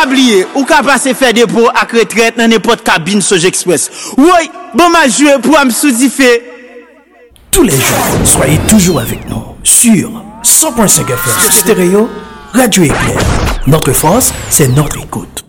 pas oublier, ou ka passer faire dépôt à retraite dans n'importe cabine Soj Express. Oui, bon m'a joué pour me sous-differ. Tous les jours, soyez toujours avec nous sur 100.5 FM Stéréo, Radio Éclair. Notre force, c'est notre écoute.